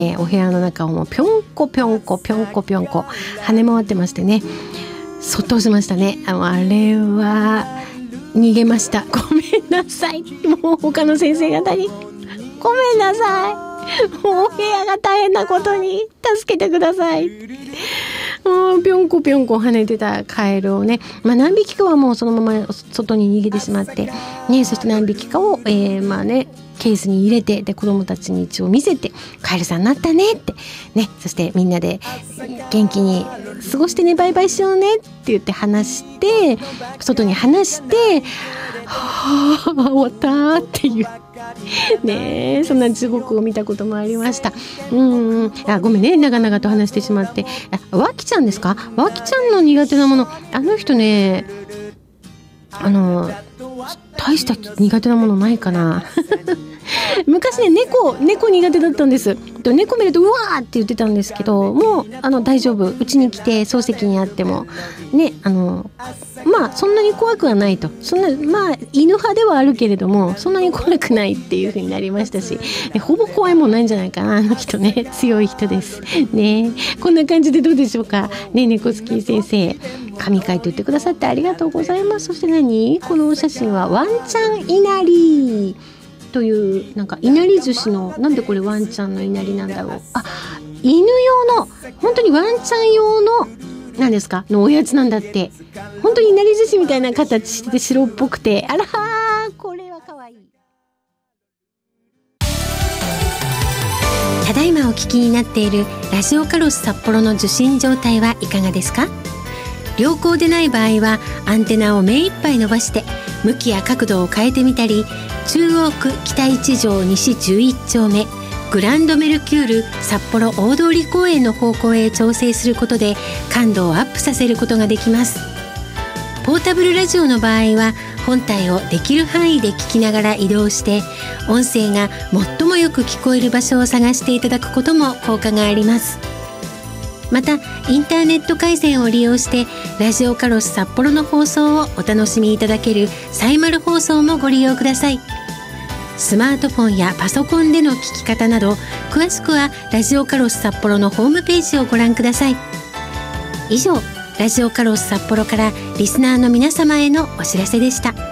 お部屋の中をもうぴょんこぴょんこぴょんこぴょんこ跳ね回ってましてね、そっとしましたね。あれは逃げました。ごめんなさい。もう他の先生方にごめんなさい。もうお部屋が大変なことに助けてください。ぴょんこぴょんこ跳ねてたカエルをね、何匹かはもうそのまま外に逃げてしまってね、そして何匹かを、ケースに入れて、で子供たちに一応見せて、カエルさんになったねってね、そしてみんなで元気に過ごしてね、バイバイしようねって言って話して、外に話して、終わったっていうね、そんな地獄を見たこともありました。ごめんね、長々と話してしまって。わきちゃんですか？わきちゃんの苦手なもの、あの人ね、大した苦手なものないかな昔ね、猫苦手だったんです。猫見るとうわーって言ってたんですけど、もう大丈夫、うちに来て漱石にあってもね、そんなに怖くはないと、そんな犬派ではあるけれどもそんなに怖くないっていう風になりましたし、ほぼ怖いもんないんじゃないかな、あの人ね、強い人ですね。こんな感じでどうでしょうかね。猫好き先生、神回と言ってくださってありがとうございます。そしてこのお写真はワンちゃんいなりという、なんかいなり寿司の、なんでこれワンちゃんのいなりなんだろう、犬用の、本当にワンちゃん用の何ですかのおやつなんだって。本当にいなり寿司みたいな形して白っぽくて、あらー、これはかわいい。ただいまお聞きになっているラジオカロス札幌の受信状態はいかがですか？良好でない場合はアンテナを目いっぱい伸ばして向きや角度を変えてみたり、中央区北一条西11丁目グランドメルキュール札幌大通公園の方向へ調整することで感度をアップさせることができます。ポータブルラジオの場合は本体をできる範囲で聞きながら移動して音声が最もよく聞こえる場所を探していただくことも効果があります。またインターネット回線を利用してラジオカロス札幌の放送をお楽しみいただけるサイマル放送もご利用ください。スマートフォンやパソコンでの聞き方など詳しくはラジオカロス札幌のホームページをご覧ください。以上、ラジオカロス札幌からリスナーの皆様へのお知らせでした。